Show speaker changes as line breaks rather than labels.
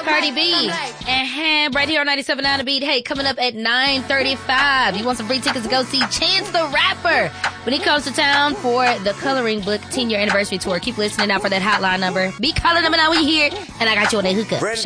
Cardi B. And right here on 97.9 The Beat. Hey, coming up at 9:35. You want some free tickets to go see Chance the Rapper when he comes to town for the Coloring Book 10-year anniversary tour. Keep listening out for that hotline number. Be calling them out when you hear it. And I got you on that hookup.